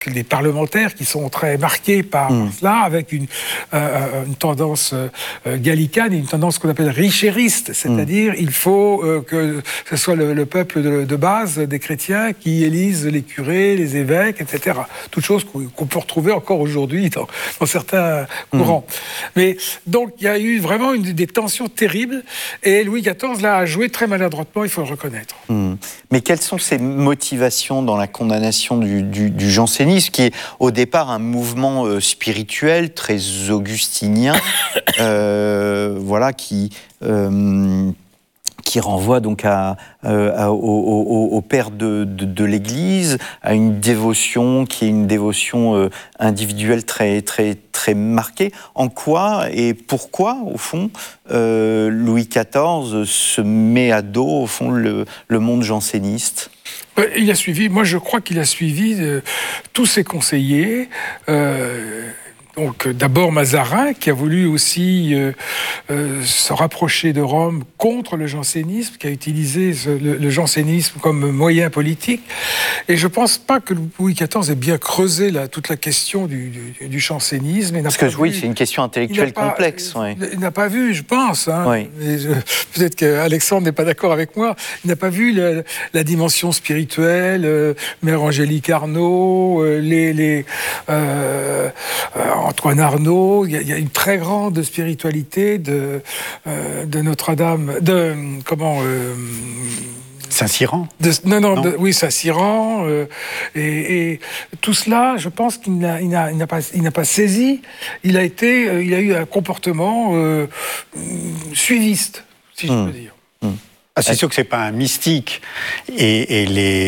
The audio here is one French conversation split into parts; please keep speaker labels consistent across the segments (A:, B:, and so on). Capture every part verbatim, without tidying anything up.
A: les parlementaires qui sont très marqués par mmh. cela, avec une, euh, une tendance euh, gallicane et une tendance qu'on appelle richériste, c'est-à-dire mmh. il faut euh, que ce soit le, le peuple de, de base des chrétiens qui élise les curés, les évêques, et cetera. Toutes choses qu'on, qu'on peut retrouver encore aujourd'hui dans, dans certains courants. Mmh. Mais donc il y a eu vraiment une, des tensions terribles, et Louis quatorze là a joué très maladroitement, il faut le reconnaître.
B: Mmh. Mais quelles sont ses motivations dans la condamnation du, du, du jansénisme, qui est au départ un mouvement euh, spirituel très augustinien, euh, voilà, qui, euh, qui renvoie donc à, euh, à, au, au, au père de, de, de l'Église, à une dévotion qui est une dévotion euh, individuelle très, très, très marquée. En quoi et pourquoi, au fond, euh, Louis quatorze se met à dos, au fond, le, le monde janséniste ?
A: Il a suivi, moi je crois qu'il a suivi euh, tous ses conseillers. Euh, donc d'abord Mazarin, qui a voulu aussi euh, euh, se rapprocher de Rome contre le jansénisme, qui a utilisé ce, le, le jansénisme comme moyen politique. Et je ne pense pas que Louis quatorze ait bien creusé la, toute la question du, du, du jansénisme.
B: Parce que oui, c'est une question intellectuelle complexe.
A: Pas,
B: oui.
A: Il n'a pas vu, je pense. Hein,
B: oui.
A: je, peut-être qu'Alexandre n'est pas d'accord avec moi. Il n'a pas vu la, la dimension spirituelle, euh, Mère Angélique Arnauld, euh, les, les euh, euh, Antoine Arnauld. Il y, a, il y a une très grande spiritualité de, euh, de Notre-Dame, de comment. Euh,
C: Saint-Cyran
A: de, Non, non, non. De, oui, Saint-Cyran. Euh, et, et tout cela, je pense qu'il n'a, il n'a, il n'a, pas, il n'a pas saisi. Il a, été, euh, il a eu un comportement euh, suiviste, si je mmh. peux dire.
C: Mmh. Ah, c'est sûr que ce n'est pas un mystique. Et, et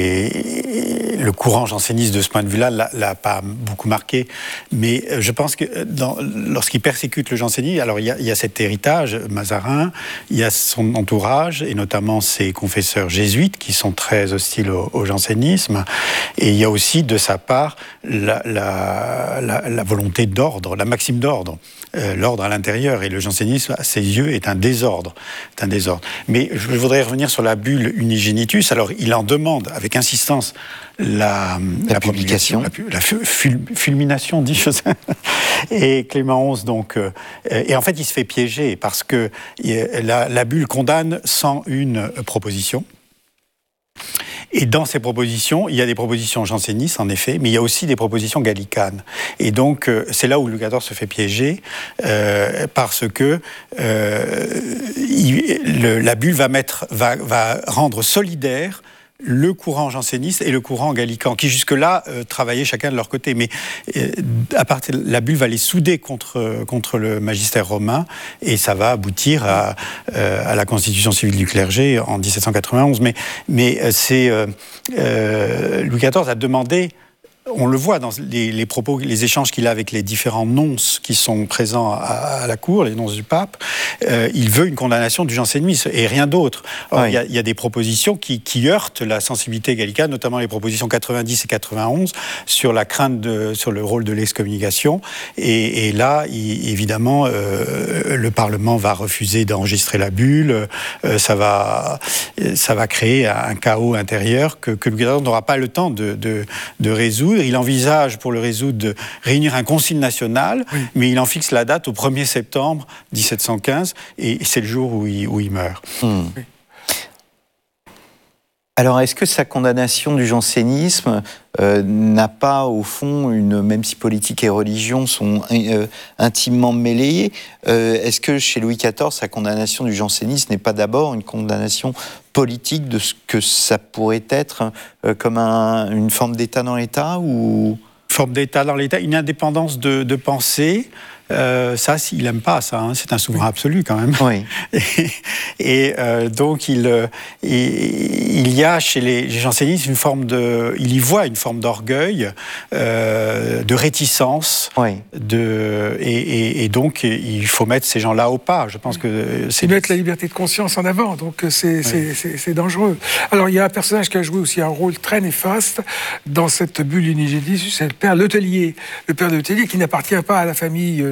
C: les, le courant janséniste, de ce point de vue-là, ne l'a pas beaucoup marqué. Mais je pense que dans, lorsqu'il persécute le jansénisme, alors il y, a, il y a cet héritage, Mazarin, il y a son entourage, et notamment ses confesseurs jésuites, qui sont très hostiles au, au jansénisme. Et il y a aussi, de sa part, la, la, la, la volonté d'ordre, la maxime d'ordre. Euh, l'ordre à l'intérieur. Et le jansénisme, à ses yeux, est un désordre. C'est un désordre. Mais je voudrais revenir sur la bulle Unigenitus. Alors, il en demande avec insistance la,
B: la, la publication,
C: la, la ful, fulmination, dit Joseph. Et Clément onze, donc. Euh, et en fait, il se fait piéger parce que la, la bulle condamne cent une propositions. Et dans ces propositions, il y a des propositions jansénistes, en effet, mais il y a aussi des propositions gallicanes. Et donc, euh, c'est là où Louis quatorze se fait piéger, euh, parce que euh, il, le, la bulle va, mettre, va, va rendre solidaire le courant janséniste et le courant gallican, qui jusque-là euh, travaillaient chacun de leur côté. Mais euh, à partir, la bulle va les souder contre, contre le magistère romain, et ça va aboutir à, euh, à la constitution civile du clergé en dix-sept cent quatre-vingt-onze. Mais, mais euh, c'est, euh, euh, Louis quatorze a demandé, on le voit dans les, les propos, les échanges qu'il a avec les différents nonces qui sont présents à, à la cour, les nonces du pape, euh, il veut une condamnation du jansénisme et rien d'autre. Or, oui. il, y a, il y a des propositions qui, qui heurtent la sensibilité gallicane, notamment les propositions quatre-vingt-dix et quatre-vingt-onze sur la crainte de, sur le rôle de l'excommunication. Et, et là, il, évidemment, euh, le Parlement va refuser d'enregistrer la bulle. Euh, ça va, ça va créer un chaos intérieur que, que Louis quatorze n'aura pas le temps de, de, de résoudre. Il envisage pour le résoudre de réunir un concile national, oui. mais il en fixe la date au premier septembre dix-sept cent quinze, et c'est le jour où il, où il meurt.
B: Mmh. Oui. Alors, est-ce que sa condamnation du jansénisme euh, n'a pas, au fond, une, même si politique et religion sont euh, intimement mêlées, euh, est-ce que chez Louis quatorze, sa condamnation du jansénisme n'est pas d'abord une condamnation politique de ce que ça pourrait être euh, comme un, une forme d'État dans l'État ou...
C: Forme d'État dans l'État, une indépendance de, de pensée. Euh, ça, il n'aime pas ça, hein. C'est un souverain absolu quand même.
B: Oui.
C: Et, et euh, donc, il, il, il y a chez les, les jansénistes une forme de... Il y voit une forme d'orgueil, euh, de réticence.
B: Oui.
C: De, et, et, et donc, il faut mettre ces gens-là au pas. Je pense que c'est...
A: Mettre la liberté de conscience en avant, donc c'est, oui. c'est, c'est, c'est dangereux. Alors, il y a un personnage qui a joué aussi un rôle très néfaste dans cette bulle Unigenitus, c'est le père Letellier. Le père Letellier qui n'appartient pas à la famille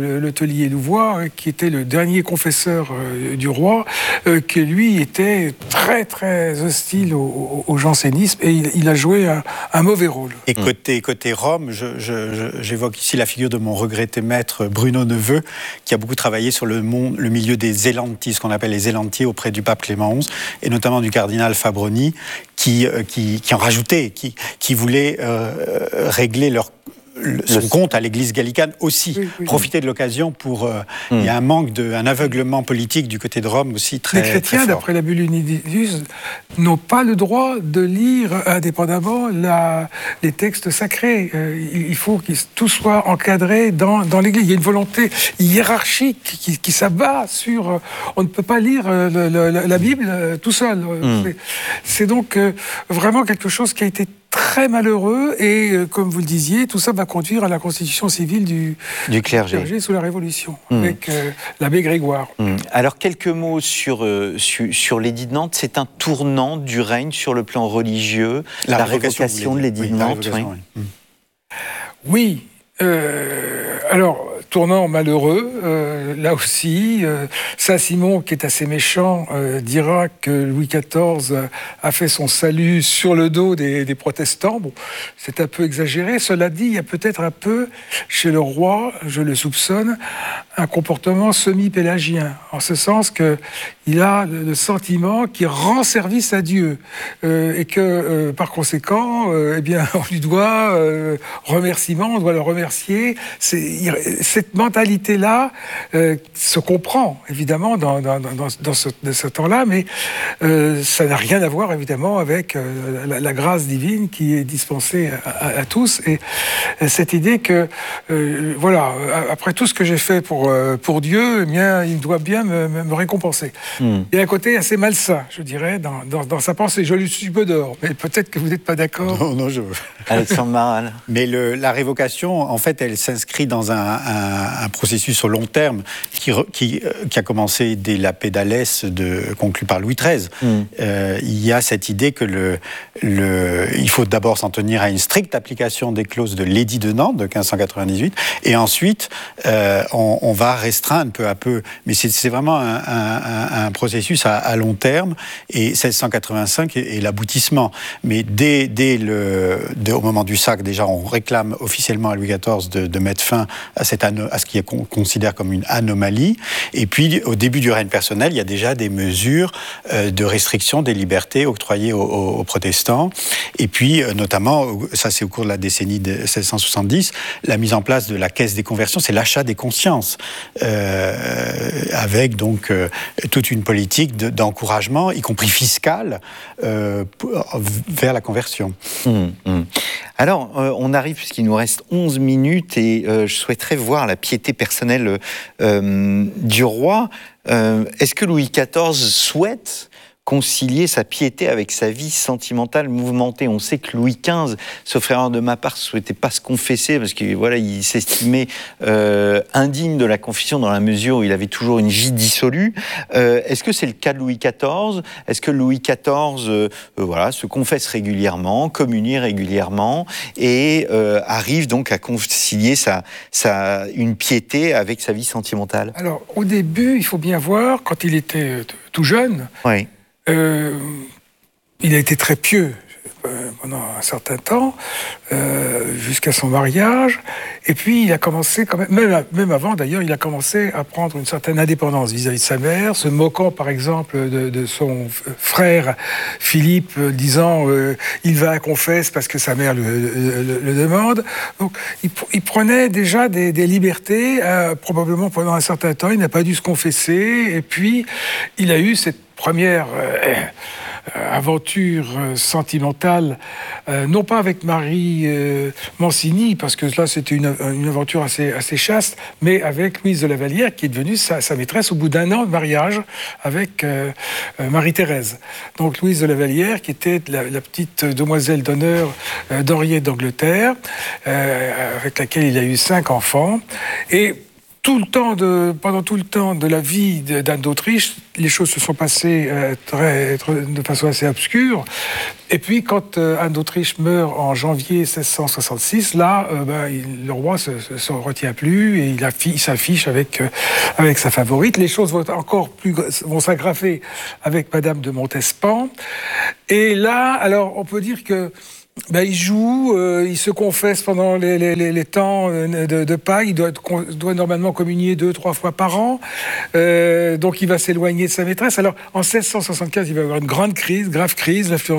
A: le, le telier Louvois, qui était le dernier confesseur euh, du roi, euh, qui lui était très très hostile au, au, au jansénisme, et il, il a joué un, un mauvais rôle.
C: Et côté, côté Rome, je, je, je, j'évoque ici la figure de mon regretté maître Bruno Neveu, qui a beaucoup travaillé sur le, monde, le milieu des Zélantis, ce qu'on appelle les Zélantis auprès du pape Clément onze, et notamment du cardinal Fabroni, qui, qui, qui en rajoutait, qui, qui voulait euh, régler leur son le... compte à l'église gallicane aussi, oui, oui, profiter oui. de l'occasion pour... Euh, mm. Il y a un manque, de, un aveuglement politique du côté de Rome aussi très
A: Les chrétiens, d'après la bulle Unidus, n'ont pas le droit de lire indépendamment la, les textes sacrés. Euh, il faut que tout soit encadré dans, dans l'église. Il y a une volonté hiérarchique qui, qui s'abat sur... Euh, on ne peut pas lire euh, le, le, la Bible euh, tout seul. Mm. C'est, c'est donc euh, vraiment quelque chose qui a été très malheureux, et euh, comme vous le disiez, tout ça va conduire à la constitution civile du,
B: du clergé.
A: du clergé sous la Révolution, mmh. avec euh, l'abbé Grégoire.
B: Mmh. Alors, quelques mots sur, euh, sur, sur l'édit de Nantes. C'est un tournant du règne sur le plan religieux, la, la révocation, révocation de l'édit oui, de Nantes. Oui.
A: Oui, oui euh, alors... Tournant malheureux, euh, là aussi, euh, Saint-Simon, qui est assez méchant, euh, dira que Louis quatorze a fait son salut sur le dos des, des protestants. Bon, c'est un peu exagéré. Cela dit, il y a peut-être un peu, chez le roi, je le soupçonne, un comportement semi-pélagien, en ce sens qu'il a le sentiment qu'il rend service à Dieu, euh, et que, euh, par conséquent, euh, eh bien, on lui doit euh, remerciement, on doit le remercier. C'est, c'est Cette mentalité-là euh, se comprend, évidemment, dans, dans, dans, dans ce, ce temps-là, mais euh, ça n'a rien à voir, évidemment, avec euh, la, la grâce divine qui est dispensée à, à, à tous. Et euh, cette idée que, euh, voilà, après tout ce que j'ai fait pour, euh, pour Dieu, eh bien, il doit bien me, me récompenser. Mm. Il y a un côté assez malsain, je dirais, dans, dans, dans sa pensée. Je lui suis peu d'or, mais peut-être que vous n'êtes pas d'accord.
C: Non, non, je...
B: Alexandre Maral.
C: Mais le, la révocation, en fait, elle s'inscrit dans un, un un processus au long terme qui, qui, qui a commencé dès la paix d'Alès conclue par Louis treize. Mm. Euh, il y a cette idée que le, le, il faut d'abord s'en tenir à une stricte application des clauses de l'édit de Nantes de quinze cent quatre-vingt-dix-huit, et ensuite euh, on, on va restreindre peu à peu. Mais c'est, c'est vraiment un, un, un processus à, à long terme, et seize cent quatre-vingt-cinq est, est l'aboutissement. Mais dès, dès le, dès, au moment du sac, déjà, on réclame officiellement à Louis quatorze de, de mettre fin à cette année à ce qu'on considère comme une anomalie. Et puis, au début du règne personnel, il y a déjà des mesures euh, de restriction des libertés octroyées aux, aux, aux protestants. Et puis, euh, notamment, ça c'est au cours de la décennie de seize cent soixante-dix, la mise en place de la caisse des conversions, c'est l'achat des consciences, euh, avec donc euh, toute une politique de, d'encouragement, y compris fiscale, euh, vers la conversion.
B: Mmh, mmh. Alors, euh, on arrive, puisqu'il nous reste onze minutes, et euh, je souhaiterais voir la piété personnelle euh, du roi. Euh, est-ce que Louis quatorze souhaite concilier sa piété avec sa vie sentimentale mouvementée? On sait que Louis quinze, sauf erreur de ma part, ne souhaitait pas se confesser parce qu'il voilà, il s'estimait euh, indigne de la confession dans la mesure où il avait toujours une vie dissolue. Euh, est-ce que c'est le cas de Louis quatorze? Est-ce que Louis quatorze euh, euh, voilà, se confesse régulièrement, communie régulièrement et euh, arrive donc à concilier sa, sa, une piété avec sa vie sentimentale?
A: Alors, au début, il faut bien voir, quand il était tout jeune,
B: oui.
A: Euh, il a été très pieux euh, pendant un certain temps, euh, jusqu'à son mariage, et puis il a commencé, quand même, même, même avant d'ailleurs, il a commencé à prendre une certaine indépendance vis-à-vis de sa mère, se moquant par exemple de, de son frère Philippe, euh, disant euh, il va à confesse parce que sa mère le, le, le demande. Donc il, il prenait déjà des, des libertés, euh, probablement pendant un certain temps, il n'a pas dû se confesser, et puis il a eu cette première euh, euh, aventure euh, sentimentale, euh, non pas avec Marie euh, Mancini, parce que là c'était une, une aventure assez, assez chaste, mais avec Louise de La Vallière, qui est devenue sa, sa maîtresse au bout d'un an de mariage avec euh, euh, Marie-Thérèse. Donc Louise de La Vallière, qui était la, la petite demoiselle d'honneur euh, d'Henriette d'Angleterre, euh, avec laquelle il a eu cinq enfants. Et tout le temps de, pendant tout le temps de la vie d'Anne d'Autriche, les choses se sont passées euh, très, très, de façon assez obscure. Et puis, quand euh, Anne d'Autriche meurt en janvier seize cent soixante-six, là, euh, ben, il, le roi se, se, se retient plus et il, affi, il s'affiche avec, euh, avec sa favorite. Les choses vont encore plus, vont s'aggraver avec Madame de Montespan. Et là, alors, on peut dire que ben, il joue, euh, il se confesse pendant les, les, les temps de, de Pâques. Il doit, être, doit normalement communier deux, trois fois par an. Euh, donc, il va s'éloigner de sa maîtresse. Alors, en seize cent soixante-quinze, il va y avoir une grande crise, grave crise. L'influence